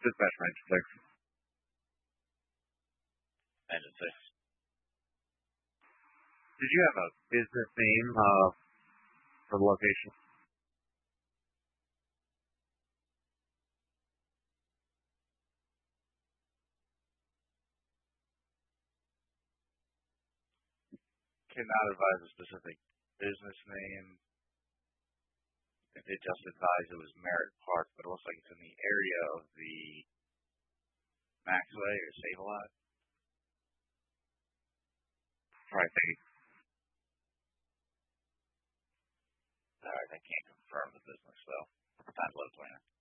Dispatch 96. Engine 6. Did you have a business name for the location? Cannot advise a specific business name. If they just advised it was Merritt Park, but it looks like it's in the area of the Maxway or Save-A-Lot. All right, thank you. All right, I can't confirm the business, though. Not locally.